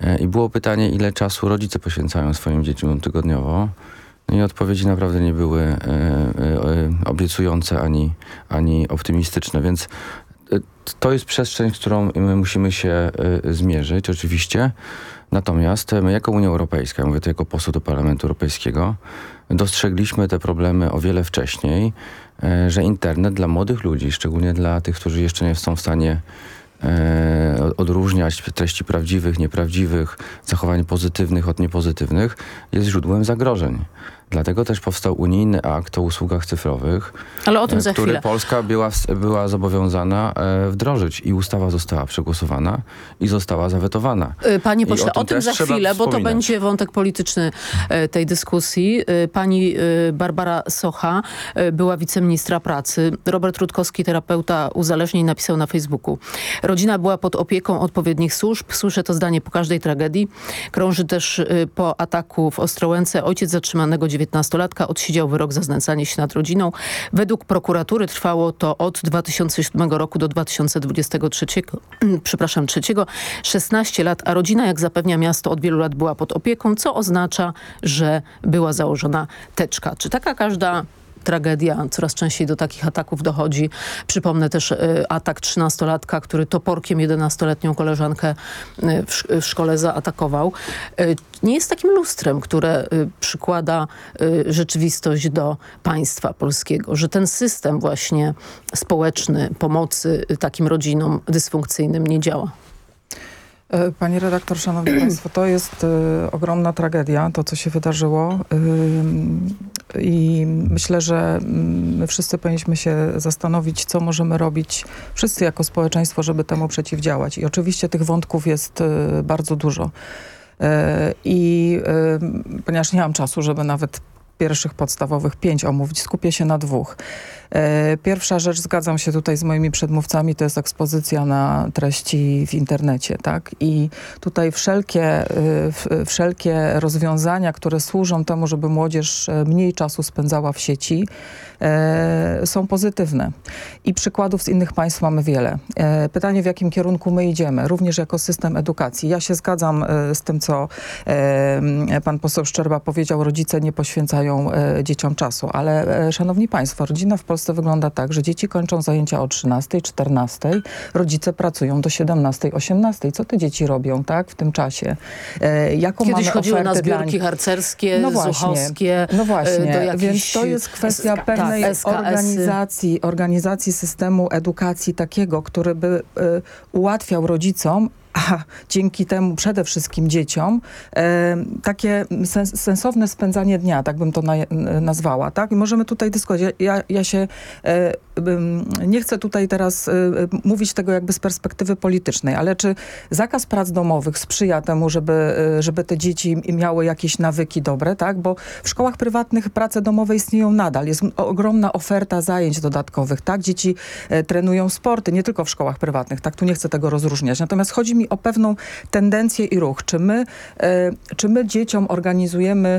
I było pytanie, ile czasu rodzice poświęcają swoim dzieciom tygodniowo. No i odpowiedzi naprawdę nie były obiecujące ani optymistyczne, więc to jest przestrzeń, z którą my musimy się zmierzyć oczywiście. Natomiast my jako Unia Europejska, ja mówię to jako poseł do Parlamentu Europejskiego, dostrzegliśmy te problemy o wiele wcześniej, że internet dla młodych ludzi, szczególnie dla tych, którzy jeszcze nie są w stanie odróżniać treści prawdziwych, nieprawdziwych, zachowań pozytywnych od niepozytywnych, jest źródłem zagrożeń. Dlatego też powstał unijny akt o usługach cyfrowych, ale o tym za który chwilę. Polska była zobowiązana wdrożyć i ustawa została przegłosowana i została zawetowana. Panie pośle, o tym za chwilę, bo to wspominać. będzie wątek polityczny tej dyskusji. Pani Barbara Socha była wiceministra pracy. Robert Rutkowski, terapeuta uzależnień, napisał na Facebooku: rodzina była pod opieką odpowiednich służb. Słyszę to zdanie po każdej tragedii. Krąży też po ataku w Ostrołęce ojciec zatrzymanego 19-latka odsiedział wyrok za znęcanie się nad rodziną. Według prokuratury trwało to od 2007 roku do 2023, 16 lat, a rodzina, jak zapewnia miasto, od wielu lat była pod opieką, co oznacza, że była założona teczka. Czy taka każda tragedia, coraz częściej do takich ataków dochodzi? Przypomnę też atak 13-latka, który toporkiem 11-letnią koleżankę w szkole zaatakował. Nie jest takim lustrem, które przykłada rzeczywistość do państwa polskiego, że ten system właśnie społeczny pomocy takim rodzinom dysfunkcyjnym nie działa. Pani redaktor, szanowni państwo, to jest ogromna tragedia, to co się wydarzyło i myślę, że my wszyscy powinniśmy się zastanowić, co możemy robić wszyscy jako społeczeństwo, żeby temu przeciwdziałać. I oczywiście tych wątków jest bardzo dużo. Ponieważ nie mam czasu, żeby nawet pierwszych podstawowych 5 omówić, skupię się na 2. Pierwsza rzecz, zgadzam się tutaj z moimi przedmówcami, to jest ekspozycja na treści w internecie, tak? I tutaj wszelkie rozwiązania, które służą temu, żeby młodzież mniej czasu spędzała w sieci, są pozytywne. I przykładów z innych państw mamy wiele. Pytanie, w jakim kierunku my idziemy, również jako system edukacji. Ja się zgadzam z tym, co pan poseł Szczerba powiedział, rodzice nie poświęcają dzieciom czasu, ale szanowni państwo, rodzina w Polsce wygląda tak, że dzieci kończą zajęcia o 13, 14, rodzice pracują do 17, 18. Co te dzieci robią, tak, w tym czasie? Jaką Kiedyś mamy chodziły na ofertę zbiórki harcerskie, zuchowskie. No właśnie, do jakichś, więc to jest kwestia pewnej organizacji systemu edukacji takiego, który by ułatwiał rodzicom, a dzięki temu przede wszystkim dzieciom, takie sensowne spędzanie dnia, tak bym to nazwała, tak? I możemy tutaj dyskutować. Ja się nie chcę tutaj teraz mówić tego jakby z perspektywy politycznej, ale czy zakaz prac domowych sprzyja temu, żeby te dzieci miały jakieś nawyki dobre, tak? Bo w szkołach prywatnych prace domowe istnieją nadal. Jest ogromna oferta zajęć dodatkowych, tak? Dzieci trenują sporty, nie tylko w szkołach prywatnych, tak? Tu nie chcę tego rozróżniać. Natomiast chodzi mi o pewną tendencję i ruch. Czy my dzieciom organizujemy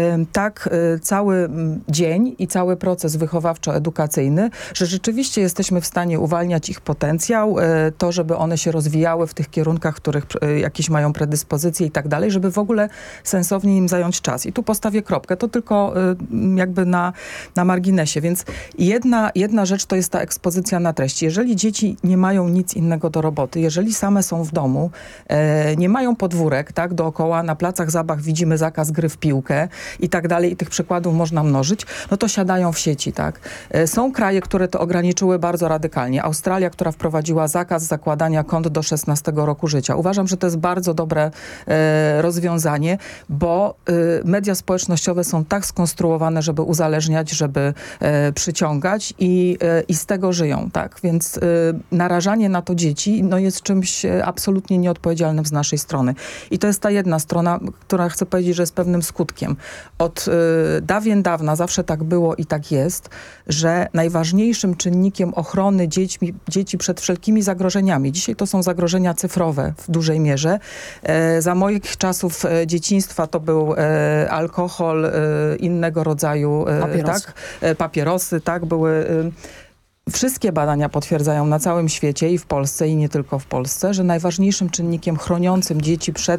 cały dzień i cały proces wychowawczo-edukacyjny, że rzeczywiście jesteśmy w stanie uwalniać ich potencjał, to, żeby one się rozwijały w tych kierunkach, w których jakieś mają predyspozycje i tak dalej, żeby w ogóle sensownie im zająć czas. I tu postawię kropkę. To tylko jakby na marginesie. Więc jedna rzecz to jest ta ekspozycja na treści. Jeżeli dzieci nie mają nic innego do roboty, jeżeli same są w domu, nie mają podwórek, tak, dookoła, na placach zabaw widzimy zakaz gry w piłkę i tak dalej, i tych przykładów można mnożyć, no to siadają w sieci, tak. Są kraje, które to ograniczyły bardzo radykalnie. Australia, która wprowadziła zakaz zakładania kont do 16 roku życia. Uważam, że to jest bardzo dobre rozwiązanie, bo media społecznościowe są tak skonstruowane, żeby uzależniać, żeby przyciągać i z tego żyją, tak. Więc narażanie na to dzieci, no jest czymś absolutnie nieodpowiedzialnym z naszej strony. I to jest ta jedna strona, która chcę powiedzieć, że jest pewnym skutkiem. Od dawien dawna zawsze tak było i tak jest, że najważniejszym czynnikiem ochrony dzieci przed wszelkimi zagrożeniami, dzisiaj to są zagrożenia cyfrowe w dużej mierze. Za moich czasów dzieciństwa to był alkohol, innego rodzaju papierosy, tak, były. Wszystkie badania potwierdzają na całym świecie i w Polsce, i nie tylko w Polsce, że najważniejszym czynnikiem chroniącym dzieci przed